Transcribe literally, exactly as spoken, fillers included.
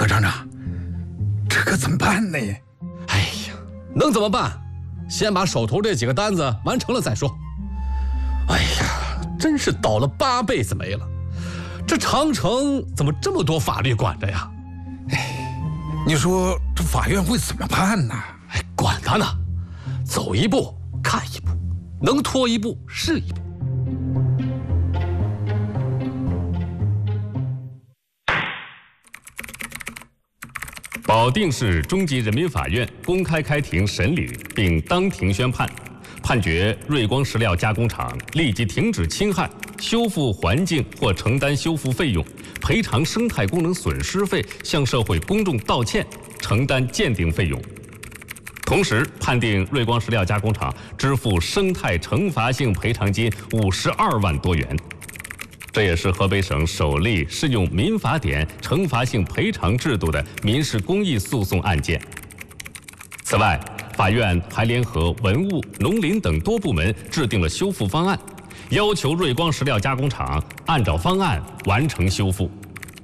何厂长，这可怎么办呢？ 哎呀，能怎么办？先把手头这几个单子完成了再说。哎呀，真是倒了八辈子霉了，这长城怎么这么多法律管着呀？ 哎，你说这法院会怎么判呢？ 哎，管他呢，走一步看一步，能拖一步是一步。 保定市中级人民法院公开开庭审理并当庭宣判，判决瑞光石料加工厂立即停止侵害、修复环境或承担修复费用，赔偿生态功能损失费，向社会公众道歉，承担鉴定费用。同时判定瑞光石料加工厂支付生态惩罚性赔偿金五十二万多元。这也是河北省首例适用民法典惩罚性赔偿制度的民事公益诉讼案件。此外，法院还联合文物、农林等多部门制定了修复方案，要求瑞光石料加工厂按照方案完成修复。